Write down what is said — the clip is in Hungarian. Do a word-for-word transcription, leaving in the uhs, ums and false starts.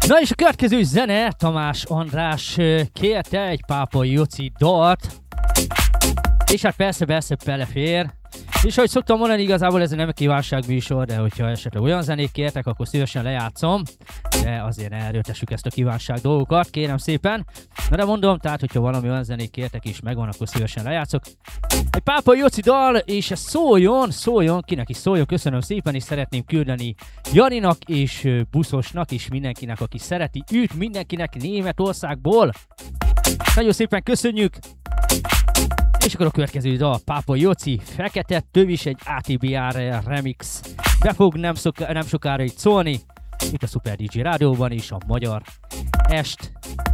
Na és a következő zene, Tamás András kérte egy Pápa Joci dalt, és hát persze, persze belefér. És ahogy szoktam mondani, igazából ez nem a kívánságműsor, de hogyha esetleg olyan zenét kértek, akkor szívesen lejátszom. De azért ne erőltessük ezt a kívánság dolgokat, kérem szépen. Na de mondom, tehát hogyha valami olyan zenét kértek és megvan, akkor szívesen lejátszok. Egy Pápa Joci dal, és ez szóljon, szóljon, kinek is szóljon, köszönöm szépen, és szeretném küldeni Janinak és Buszosnak, és mindenkinek, aki szereti őt, mindenkinek Németországból. Nagyon szépen köszönjük! És akkor a következő dal, Pápa Joci, Fekete Tövis, egy á té bé er remix. Be fog nem, szok- nem sokára itt szólni, itt a Super dé dzsé Rádióban is, a Magyar Est.